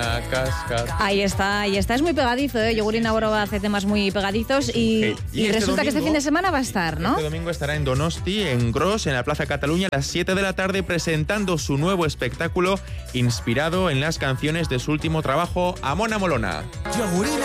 Casca, casca. Ahí está. Es muy pegadizo, ¿eh? Yogurín Agoroba hace temas muy pegadizos y resulta que este fin de semana va a estar, ¿no? Este domingo estará en Donosti, en Gros, en la Plaza Cataluña, a las 7 de la tarde, presentando su nuevo espectáculo inspirado en las canciones de su último trabajo, Amona Molona. Yogurín